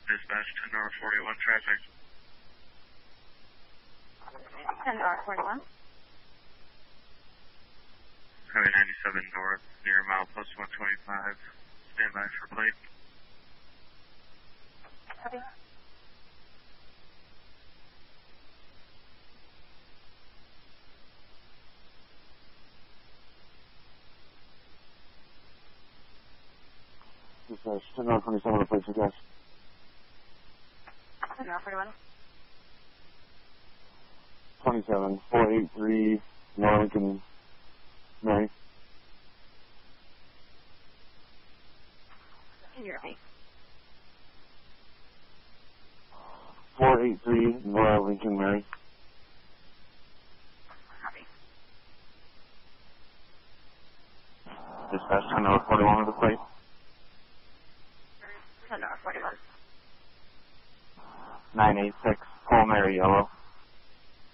Dispatch 10 North 41 traffic. 10 North 41. Highway 97 North, near milepost 125. Stand by for plate. Copy. Dispatch 10 North 27 on the plate, suggest. 10 North 41. 27, 483, North Lincoln, Mary. Can you hear me? 483, North Lincoln, Mary. Copy. Dispatch 10 North 41 on the plate. 10 North 41. 986, Paul Mary, yellow.